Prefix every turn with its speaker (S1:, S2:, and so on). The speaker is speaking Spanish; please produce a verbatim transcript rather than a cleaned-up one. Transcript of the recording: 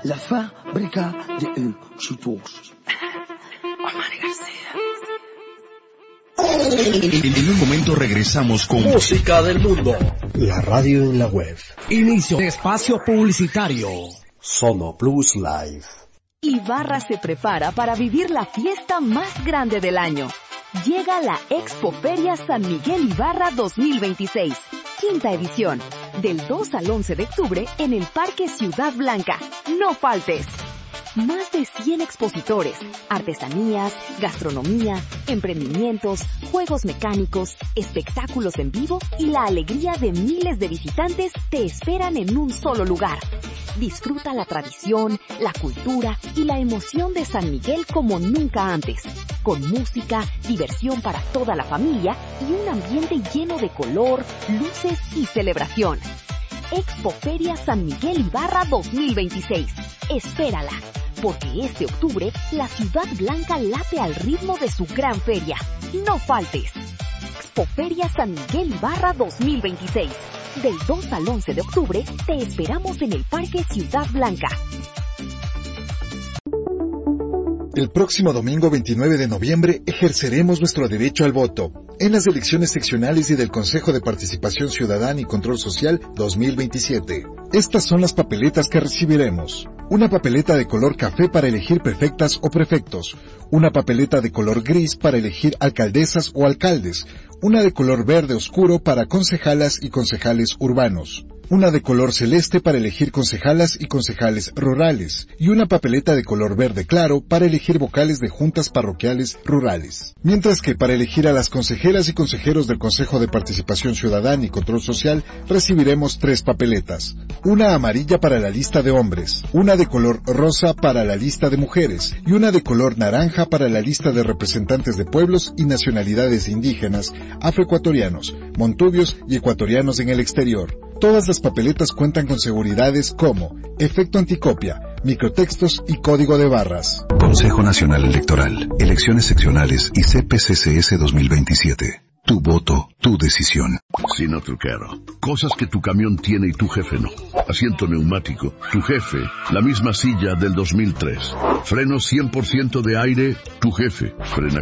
S1: la fábrica de éxitos.
S2: Omar García.
S3: En un momento regresamos con
S4: Música del Mundo.
S5: La radio en la web.
S4: Inicio de espacio publicitario.
S5: Sono Plus Live.
S6: Ibarra se prepara para vivir la fiesta más grande del año. Llega la Expoferia San Miguel Ibarra dos mil veintiséis, quinta edición, del dos al once de octubre en el Parque Ciudad Blanca. No faltes. Más de cien expositores, artesanías, gastronomía, emprendimientos, juegos mecánicos, espectáculos en vivo y la alegría de miles de visitantes te esperan en un solo lugar. Disfruta la tradición, la cultura y la emoción de San Miguel como nunca antes, con música, diversión para toda la familia y un ambiente lleno de color, luces y celebración. Expoferia San Miguel Ibarra dos mil veintiséis. Espérala, porque este octubre la Ciudad Blanca late al ritmo de su gran feria. No faltes. Expoferia San Miguel Ibarra dos mil veintiséis. Del dos al once de octubre te esperamos en el Parque Ciudad Blanca.
S7: El próximo domingo veintinueve de noviembre ejerceremos nuestro derecho al voto en las elecciones seccionales y del Consejo de Participación Ciudadana y Control Social dos mil veintisiete. Estas son las papeletas que recibiremos. Una papeleta de color café para elegir prefectas o prefectos. Una papeleta de color gris para elegir alcaldesas o alcaldes. Una de color verde oscuro para concejalas y concejales urbanos. Una de color celeste para elegir concejalas y concejales rurales, y una papeleta de color verde claro para elegir vocales de juntas parroquiales rurales. Mientras que para elegir a las consejeras y consejeros del Consejo de Participación Ciudadana y Control Social recibiremos tres papeletas. Una amarilla para la lista de hombres, una de color rosa para la lista de mujeres, y una de color naranja para la lista de representantes de pueblos y nacionalidades indígenas, afroecuatorianos, montubios y ecuatorianos en el exterior. Todas las papeletas cuentan con seguridades como efecto anticopia, microtextos y código de barras.
S8: Consejo Nacional Electoral, elecciones seccionales y C P C C S dos mil veintisiete. Tu voto, tu decisión.
S9: Sino truquero. Cosas que tu camión tiene y tu jefe no. Asiento neumático. Tu jefe. La misma silla del dos mil tres. Freno cien por ciento de aire. Tu jefe. Frena